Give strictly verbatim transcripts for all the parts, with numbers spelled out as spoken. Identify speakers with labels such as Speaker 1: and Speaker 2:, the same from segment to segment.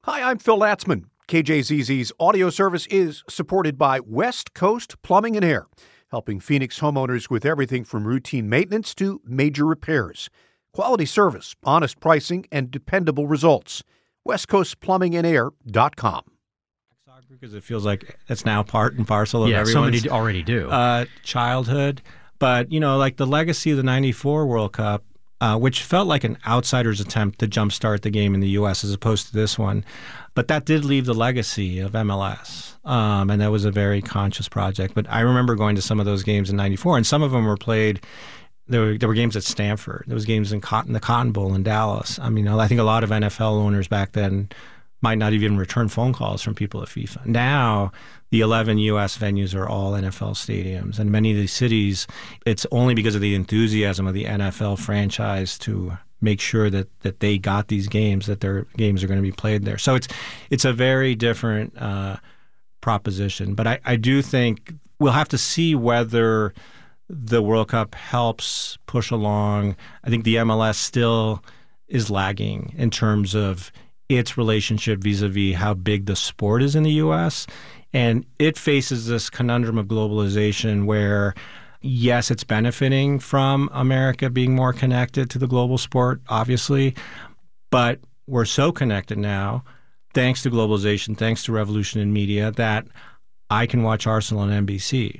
Speaker 1: Hi, I'm Phil Latzman. K J Z Z's audio service is supported by West Coast Plumbing and Air, helping Phoenix homeowners with everything from routine maintenance to major repairs. Quality service, honest pricing, and dependable results. west coast plumbing and air dot com.
Speaker 2: Because it feels like it's now part and parcel of
Speaker 3: yeah,
Speaker 2: everyone's
Speaker 3: so many already do.
Speaker 2: Uh, childhood. But, you know, like the legacy of the ninety-four World Cup, uh, which felt like an outsider's attempt to jumpstart the game in the U S as opposed to this one. But that did leave the legacy of M L S, um, and that was a very conscious project. But I remember going to some of those games in ninety-four, and some of them were played. There were, there were games at Stanford. There was games in Cotton, the Cotton Bowl in Dallas. I mean, I think a lot of N F L owners back then might not even return phone calls from people at FIFA. Now, the eleven U S venues are all N F L stadiums. And many of these cities, it's only because of the enthusiasm of the N F L franchise to make sure that, that they got these games, that their games are going to be played there. So it's it's a very different uh, proposition. But I, I do think we'll have to see whether the World Cup helps push along. I think the M L S still is lagging in terms of its relationship vis-a-vis how big the sport is in the U S. And it faces this conundrum of globalization where, yes, it's benefiting from America being more connected to the global sport, obviously, but we're so connected now, thanks to globalization, thanks to revolution in media, that I can watch Arsenal on N B C.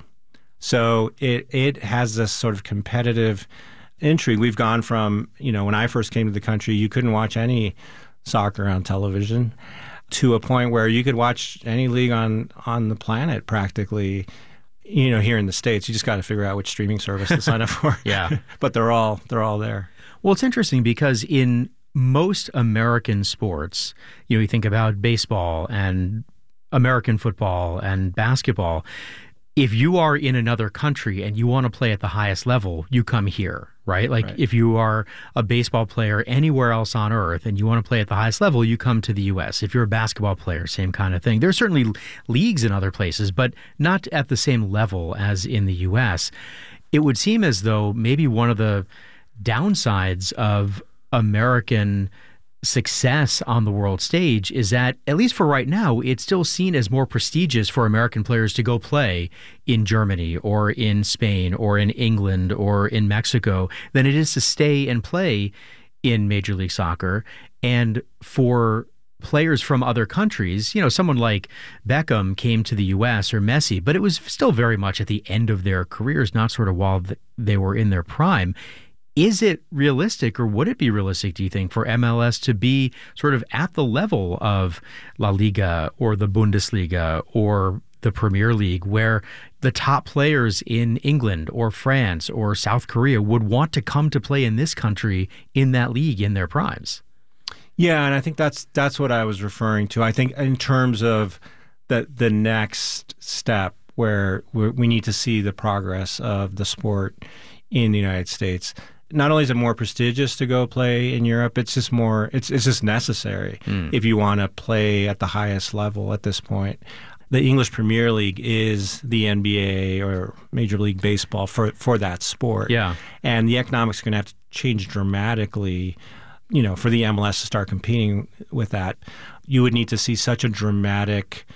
Speaker 2: So it it has this sort of competitive intrigue. We've gone from, you know, when I first came to the country, you couldn't watch any soccer on television, to a point where you could watch any league on, on the planet practically, you know, here in the States. You just got to figure out which streaming service to sign up for.
Speaker 3: Yeah.
Speaker 2: But they're all they're all there.
Speaker 3: Well, it's interesting because in most American sports, you know, you think about baseball and American football and basketball. If you are in another country and you want to play at the highest level, you come here, right? Like
Speaker 2: Right.
Speaker 3: if you are a baseball player anywhere else on earth and you want to play at the highest level, you come to the U S. If you're a basketball player, same kind of thing. There's certainly leagues in other places, but not at the same level as in the U S. It would seem as though maybe one of the downsides of American success on the world stage is that, at least for right now, it's still seen as more prestigious for American players to go play in Germany or in Spain or in England or in Mexico than it is to stay and play in Major League Soccer. And for players from other countries, you know, someone like Beckham came to the U S or Messi, but it was still very much at the end of their careers, not sort of while they were in their prime. Is it realistic, or would it be realistic, do you think, for M L S to be sort of at the level of La Liga or the Bundesliga or the Premier League, where the top players in England or France or South Korea would want to come to play in this country in that league in their primes?
Speaker 2: Yeah, and I think that's that's what I was referring to. I think in terms of the the next step where we're, we need to see the progress of the sport in the United States. Not only is it more prestigious to go play in Europe, it's just more, it's it's just necessary mm. if you want to play at the highest level at this point. The English Premier League is the N B A or Major League Baseball for, for that sport.
Speaker 3: Yeah.
Speaker 2: And the economics are going to have to change dramatically, you know, for the M L S to start competing with that. You would need to see such a dramatic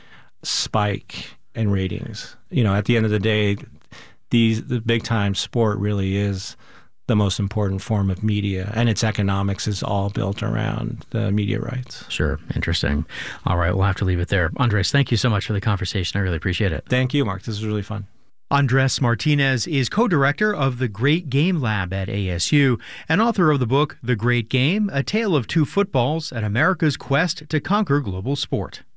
Speaker 2: spike in ratings. You know, at the end of the day, these the big-time sport really is the most important form of media, and its economics is all built around the media rights.
Speaker 3: Sure. Interesting. All right. We'll have to leave it there. Andres, thank you so much for the conversation. I really appreciate it.
Speaker 2: Thank you, Mark. This was really fun.
Speaker 3: Andres Martinez is co-director of the Great Game Lab at A S U and author of the book, The Great Game, A Tale of Two Footballs and America's Quest to Conquer Global Sport.